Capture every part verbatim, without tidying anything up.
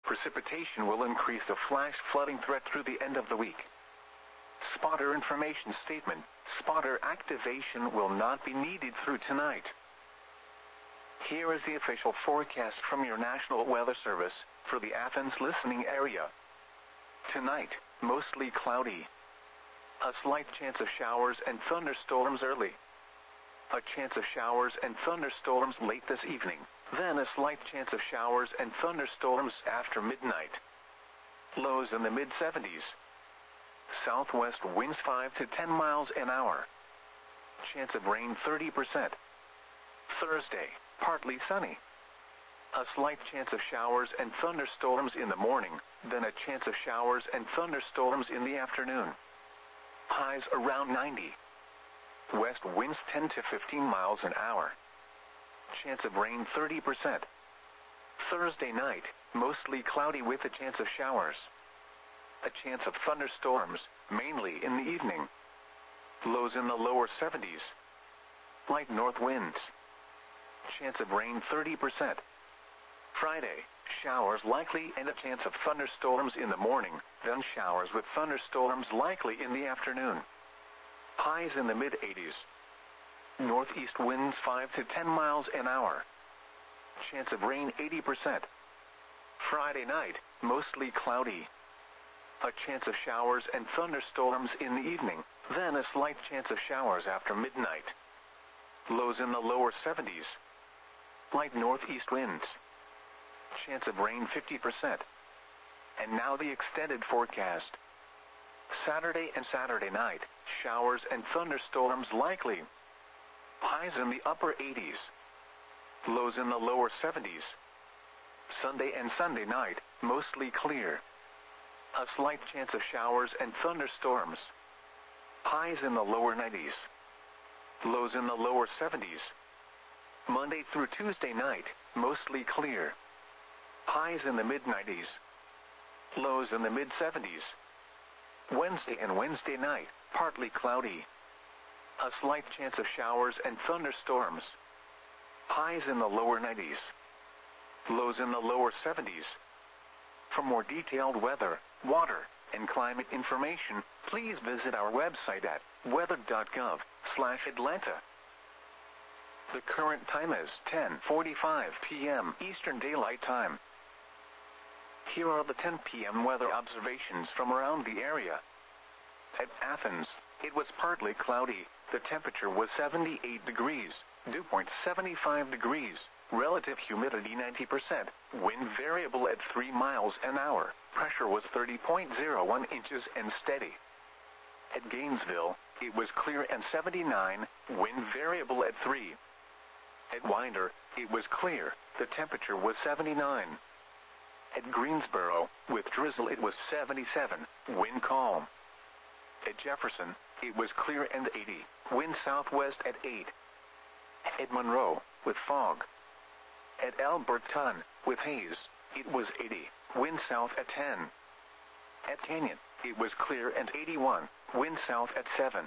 Precipitation will increase the flash flooding threat through the end of the week. Spotter information statement. Spotter activation will not be needed through tonight. Here is the official forecast from your National Weather Service for the Athens listening area. Tonight, mostly cloudy. A slight chance of showers and thunderstorms early. A chance of showers and thunderstorms late this evening. Then a slight chance of showers and thunderstorms after midnight. Lows in the mid seventies. Southwest winds five to ten miles an hour. Chance of rain thirty percent. Thursday, partly sunny. A slight chance of showers and thunderstorms in the morning, then a chance of showers and thunderstorms in the afternoon. Highs around ninety. West winds ten to fifteen miles an hour. Chance of rain thirty percent. Thursday night, mostly cloudy with a chance of showers. A chance of thunderstorms, mainly in the evening. Lows in the lower seventies. Light north winds. Chance of rain thirty percent. Friday, showers likely and a chance of thunderstorms in the morning, then showers with thunderstorms likely in the afternoon. Highs in the mid eighties. Northeast winds five to ten miles an hour. Chance of rain eighty percent. Friday night, mostly cloudy. A chance of showers and thunderstorms in the evening, then a slight chance of showers after midnight. Lows in the lower seventies. Light northeast winds. Chance of rain fifty percent. And now the extended forecast. Saturday and Saturday night, showers and thunderstorms likely. Highs in the upper eighties. Lows in the lower seventies. Sunday and Sunday night, mostly clear. A slight chance of showers and thunderstorms. Highs in the lower nineties. Lows in the lower seventies. Monday through Tuesday night, mostly clear. Highs in the mid nineties. Lows in the mid seventies. Wednesday and Wednesday night, partly cloudy. A slight chance of showers and thunderstorms. Highs in the lower nineties. Lows in the lower seventies. For more detailed weather, water, and climate information, please visit our website at weather dot gov slash Atlanta. The current time is ten forty-five p m Eastern Daylight Time. Here are the ten p m weather observations from around the area. At Athens, it was partly cloudy. The temperature was seventy-eight degrees, dew point seventy-five degrees, relative humidity ninety percent, wind variable at three miles an hour, pressure was thirty point zero one inches and steady. At Gainesville, it was clear and seventy-nine, wind variable at three. At Winder, it was clear, the temperature was seventy-nine. At Greensboro, with drizzle it was seventy-seven, wind calm. At Jefferson, it was clear and eighty, wind southwest at eight. At Monroe, with fog. At Alberton, with haze, it was eighty, wind south at ten. At Canyon, it was clear and eighty-one, wind south at seven.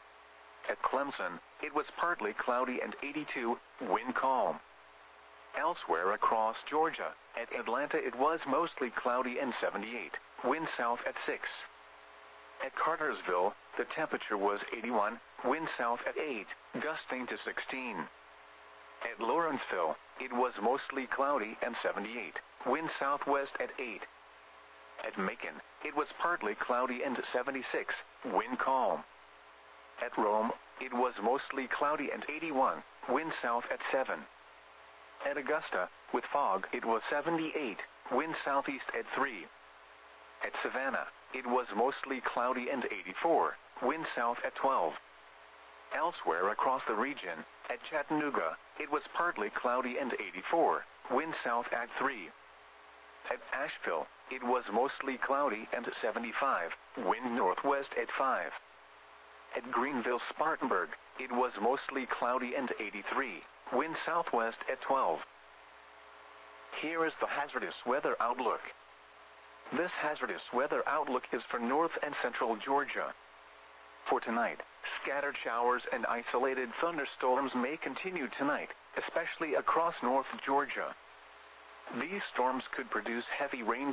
At Clemson, it was partly cloudy and eighty-two, wind calm. Elsewhere across Georgia, at Atlanta it was mostly cloudy and seventy-eight, wind south at six. At Cartersville, the temperature was eighty-one, wind south at eight, gusting to sixteen. At Lawrenceville, it was mostly cloudy and seventy-eight, wind southwest at eight. At Macon, it was partly cloudy and seventy-six, wind calm. At Rome, it was mostly cloudy and eighty-one, wind south at seven. At Augusta, with fog, it was seventy-eight, wind southeast at three. At Savannah, it was mostly cloudy and eighty-four, wind south at twelve. Elsewhere across the region, at Chattanooga, it was partly cloudy and eighty-four, wind south at three. At Asheville, it was mostly cloudy and seventy-five, wind northwest at five. At Greenville-Spartanburg, it was mostly cloudy and eighty-three, wind southwest at twelve. Here is the hazardous weather outlook. This hazardous weather outlook is for north and central Georgia. For tonight, scattered showers and isolated thunderstorms may continue tonight, especially across North Georgia. These storms could produce heavy rain